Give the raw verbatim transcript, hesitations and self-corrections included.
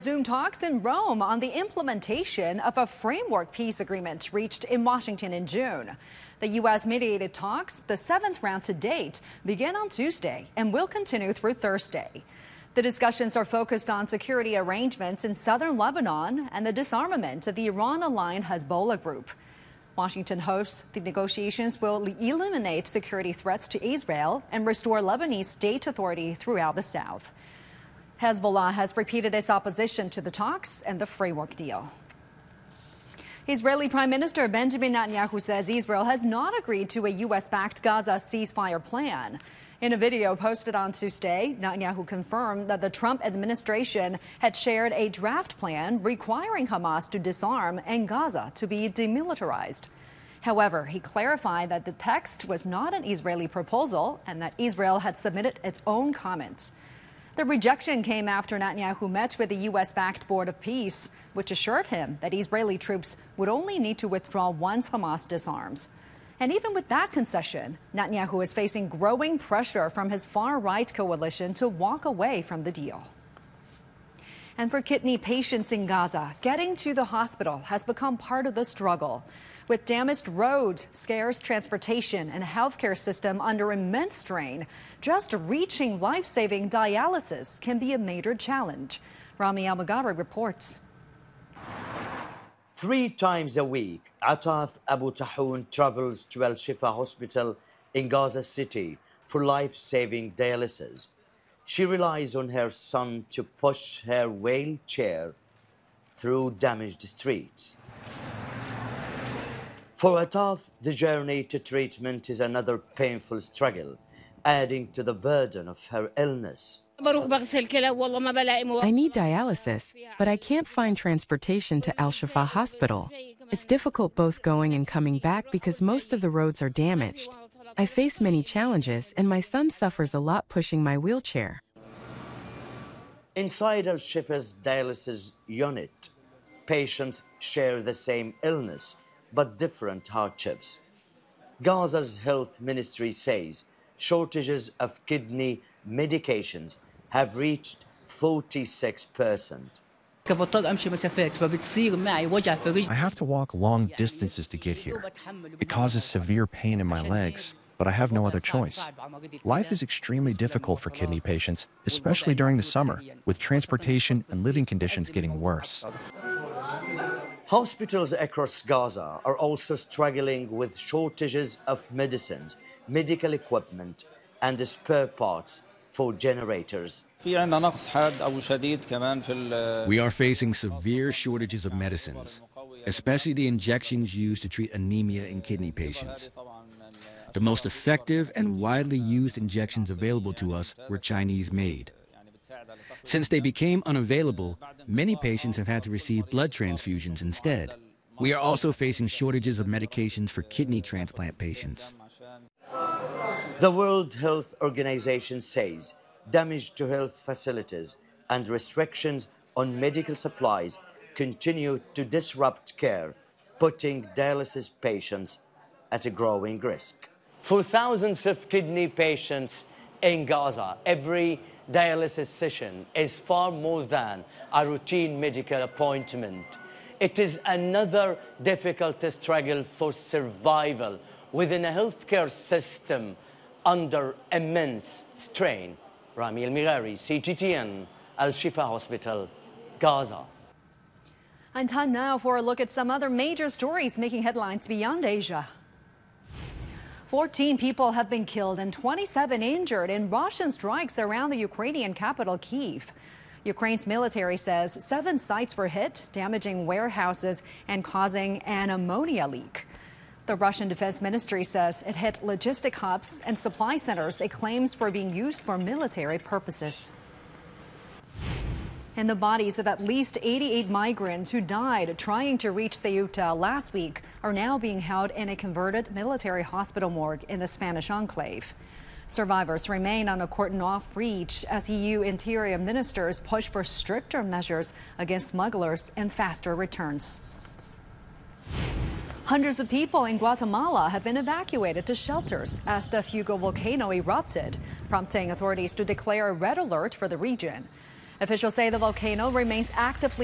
Zoom talks in Rome on the implementation of a framework peace agreement reached in Washington in June. The U S mediated talks, the seventh round to date, began on Tuesday and will continue through Thursday. The discussions are focused on security arrangements in southern Lebanon and the disarmament of the Iran-aligned Hezbollah group. Washington hopes the negotiations will eliminate security threats to Israel and restore Lebanese state authority throughout the south. Hezbollah has repeated its opposition to the talks and the framework deal. Israeli Prime Minister Benjamin Netanyahu says Israel has not agreed to a U S-backed Gaza ceasefire plan. In a video posted on Tuesday, Netanyahu confirmed that the Trump administration had shared a draft plan requiring Hamas to disarm and Gaza to be demilitarized. However, he clarified that the text was not an Israeli proposal and that Israel had submitted its own comments. The rejection came after Netanyahu met with the U S-backed Board of Peace, which assured him that Israeli troops would only need to withdraw once Hamas disarms. And even with that concession, Netanyahu is facing growing pressure from his far-right coalition to walk away from the deal. And for kidney patients in Gaza, getting to the hospital has become part of the struggle. With damaged roads, scarce transportation, and a healthcare system under immense strain, just reaching life-saving dialysis can be a major challenge. Rami Al-Magari reports. Three times a week, Ataf Abu Tahoun travels to Al Shifa Hospital in Gaza City for life-saving dialysis. She relies on her son to push her wheelchair through damaged streets. For Ataf, the journey to treatment is another painful struggle, adding to the burden of her illness. I need dialysis, but I can't find transportation to Al Shifa Hospital. It's difficult both going and coming back because most of the roads are damaged. I face many challenges, and my son suffers a lot pushing my wheelchair. Inside Al Shifa's dialysis unit, patients share the same illness, but different hardships. Gaza's health ministry says shortages of kidney medications have reached forty-six percent. I have to walk long distances to get here. It causes severe pain in my legs, but I have no other choice. Life is extremely difficult for kidney patients, especially during the summer, with transportation and living conditions getting worse. Hospitals across Gaza are also struggling with shortages of medicines, medical equipment, and spare parts for generators. We are facing severe shortages of medicines, especially the injections used to treat anemia in kidney patients. The most effective and widely used injections available to us were Chinese-made. Since they became unavailable, many patients have had to receive blood transfusions instead. We are also facing shortages of medications for kidney transplant patients. The World Health Organization says damage to health facilities and restrictions on medical supplies continue to disrupt care, putting dialysis patients at a growing risk. For thousands of kidney patients in Gaza, every dialysis session is far more than a routine medical appointment. It is another difficult struggle for survival within a healthcare system under immense strain. Rami Al-Magari, C G T N, Al Shifa Hospital, Gaza. And time now for a look at some other major stories making headlines beyond Asia. fourteen people have been killed and twenty-seven injured in Russian strikes around the Ukrainian capital, Kyiv. Ukraine's military says seven sites were hit, damaging warehouses and causing an ammonia leak. The Russian Defense Ministry says it hit logistic hubs and supply centers it claims were being used for military purposes. And the bodies of at least eighty-eight migrants who died trying to reach Ceuta last week are now being held in a converted military hospital morgue in the Spanish enclave. Survivors remain on a cordon-off breach as E U interior ministers push for stricter measures against smugglers and faster returns. Hundreds of people in Guatemala have been evacuated to shelters as the Fuego volcano erupted, prompting authorities to declare a red alert for the region. Officials say the volcano remains actively